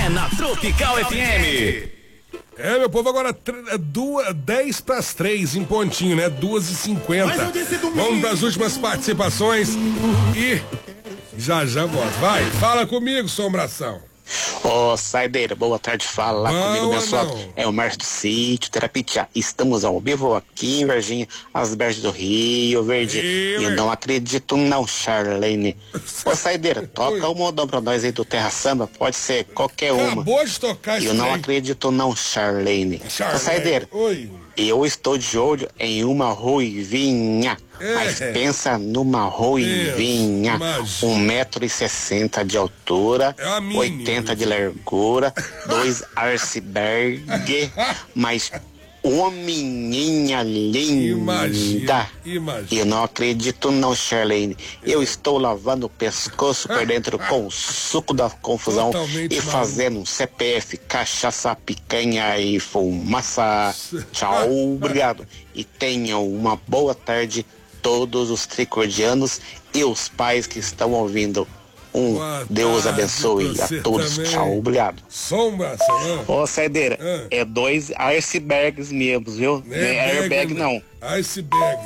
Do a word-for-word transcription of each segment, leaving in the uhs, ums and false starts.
é na Tropical F M. É, meu povo, agora é duas, dez para as três em pontinho, né? duas e cinquenta. Vamos para as últimas participações e já já volto. Vai, fala comigo, Sombração. Ô, oh, Saideira, boa tarde, fala Boa comigo, meu não. sócio. É o Márcio do Sítio, Terapitiá. Estamos ao vivo aqui em Varginha, às berges do Rio Verde. E, eu não acredito não, Charlene. Ô, Saideira, toca o modão pra nós aí do Terra Samba, pode ser qualquer uma. Acabou de tocar isso. Eu não aí. acredito não, Charlene. Charlene. Ô, Saideira, Oi. eu estou de olho em uma ruivinha. É. Mas pensa numa ruivinha. Imagina. Um metro e sessenta de altura, É a minha, oitenta de largura, dois iceberg, mas uma menina linda. Imagina, imagina. Eu não acredito não, Charlene. Eu estou lavando o pescoço por dentro com o suco da confusão. Totalmente E fazendo um C P F, cachaça, picanha e fumaça. Tchau, obrigado. E tenham uma boa tarde todos os tricordianos e os pais que estão ouvindo. Um Boa Deus tarde abençoe pra a você todos. também. Tchau, obrigado. Sombração. Ô, Saideira, Ah. é dois icebergs mesmo, viu? Não é airbag, não. Iceberg.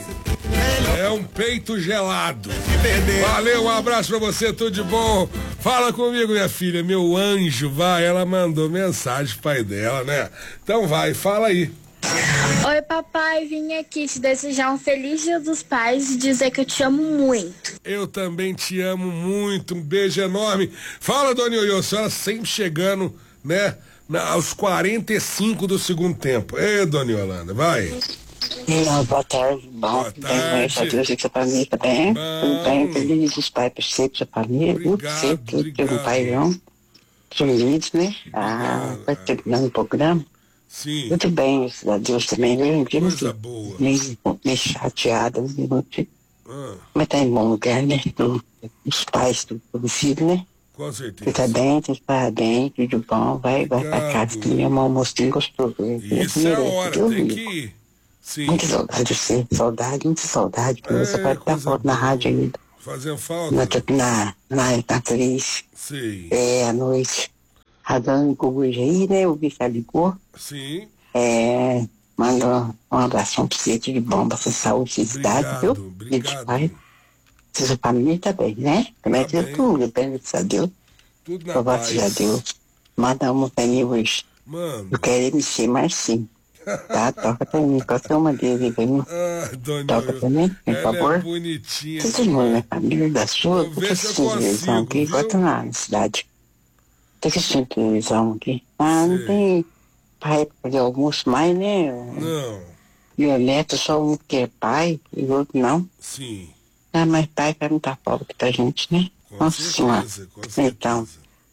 É um peito gelado. Valeu, um abraço pra você, tudo de bom. Fala comigo, minha filha, meu anjo, vai. Ela mandou mensagem pro pai dela, né? Então vai, fala aí. Oi, papai, vim aqui te desejar um feliz Dia dos Pais e dizer que eu te amo muito. Eu também te amo muito, um beijo enorme. Fala, dona Ioiô, a senhora sempre chegando, né, na, aos quarenta e cinco do segundo tempo. Ei, dona Yolanda, vai. Não, boa tarde, bom. Boa tarde. Bem, Deus e sua família, tá bem? Bom. Tudo bem, feliz dos pais pra você, pra sua família, viu? Obrigado, Você, tudo obrigado. pelo paizão. Feliz, né? Ah, vai terminando o programa. Sim, Muito bem, graças a Deus também, né? coisa boa. Meio, meio chateada, né? Ah, Mas tá em bom lugar, né? Do, os pais do, do filho, né? com Você certeza. tá bem, você tá bem, tudo bom, vai, vai pra Obrigado. casa, tem um almocinho gostoso. Isso é a hora, tem que ir. Sim, Muita saudade de você, saudade, muita saudade, porque É, você vai estar coisa fora na boa. rádio ainda, fazendo na, falta. na, na, na três, Sim, é, à noite, a dona Coruja aí, né, o bicho ligou, sim. é, manda um abração pra você, tudo de bom, pra sua saúde, felicidade, viu? Obrigado, E de pai, obrigado. sua família tá bem, né? Também Tá tem bem. tudo, bem, graças a Deus, Tudo na louvado seja paz. Deus, manda uma pra mim hoje, Mano. eu quero M C Marcinho, tá? Toca pra mim, qualquer uma deles, viu? Ah, dona Toca Ioiô. pra mim, por Ela favor. é bonitinha. Todo mundo na família da sua, Vou tô ver se eu assistindo televisão consigo, aqui, viu? bota lá na cidade. Tô assistindo televisão aqui. Ah, não Sei. tem pai pra fazer almoço mais, né? Não, Meu neto, só um que é pai e o outro não. sim. Ah, mas pai vai não tá pobre pra gente, né? Com Nossa Senhora. certeza, com certeza. Então,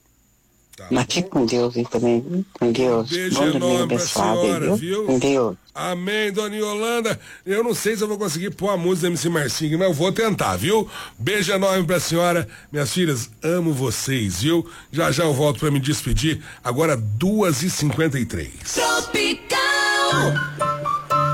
Tá mas bom. fique com Deus aí também, viu? Com Deus. beijo Bom domingo enorme pra abençoado, aí, senhora, viu? Com Deus. Amém, dona Yolanda. Eu não sei se eu vou conseguir pôr a música da M C Marcinho, mas eu vou tentar, viu? Beijo enorme pra senhora. Minhas filhas, amo vocês, viu? Já já eu volto pra me despedir. Agora duas e cinquenta e três. Tropical.